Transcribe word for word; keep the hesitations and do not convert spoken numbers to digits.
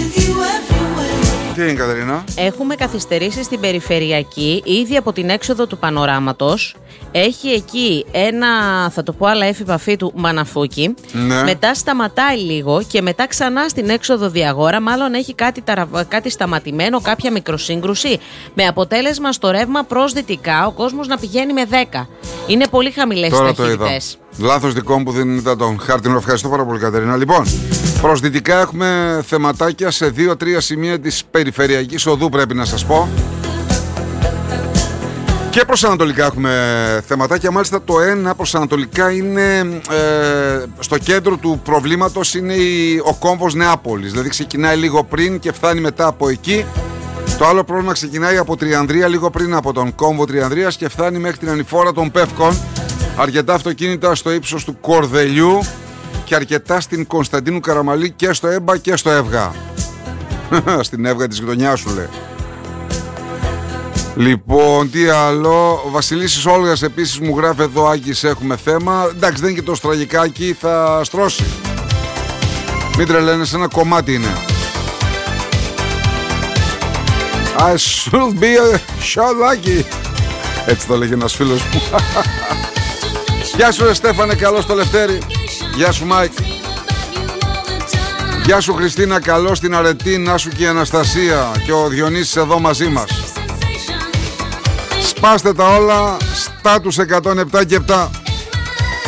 Τι είναι, Κατερίνα? Έχουμε καθυστερήσει στην περιφερειακή ήδη από την έξοδο του Πανοράματος. Έχει εκεί ένα, θα το πω άλλα έφη του Μαναφούκι. Ναι. Μετά σταματάει λίγο και μετά ξανά στην έξοδο Διαγόρα. Μάλλον έχει κάτι, ταρα... κάτι σταματημένο, κάποια μικροσύγκρουση. Με αποτέλεσμα στο ρεύμα προς δυτικά ο κόσμος να πηγαίνει με δέκα. Είναι πολύ χαμηλές οι ταχύτητες. Λάθος δικό μου που δεν είδα τον χάρτη. Ευχαριστώ πάρα πολύ, Κατερίνα. Λοιπόν, προς δυτικά έχουμε θεματάκια σε δύο τρία σημεία της περιφερειακής οδού, πρέπει να σας πω. Και προς ανατολικά έχουμε θεματάκια. Μάλιστα το ένα προς ανατολικά είναι ε, στο κέντρο του προβλήματος, είναι η, ο κόμβος Νεάπολης. Δηλαδή ξεκινάει λίγο πριν και φτάνει μετά από εκεί. Το άλλο πρόβλημα ξεκινάει από Τριανδρία, λίγο πριν από τον κόμβο Τριανδρίας και φτάνει μέχρι την ανηφόρα των Πεύκων. Αρκετά αυτοκίνητα στο ύψος του Κορδελιού και αρκετά στην Κωνσταντίνου Καραμαλή και στο Έμπα και στο Εύγα. Στην Εύγα της γειτονιάς σου, λέει. Λοιπόν, τι άλλο. Ο Βασιλίσης Όλγας επίσης μου γράφει εδώ, Άγγις, έχουμε θέμα. Εντάξει, δεν είναι και το στραγικάκι, θα στρώσει. Μην τρελαίνεσαι, ένα κομμάτι είναι. I should be a shot. Έτσι το λέγει ένας φίλος μου. Γεια σου, ρε Στέφανε, καλώς το Λευτέρη. Γεια σου, Μάικ. Γεια σου, Χριστίνα, καλώς την αρετή. Να σου και η Αναστασία και ο Διονύσης εδώ μαζί μας. Σπάστε τα όλα. Στάτους εκατόν επτά και επτά.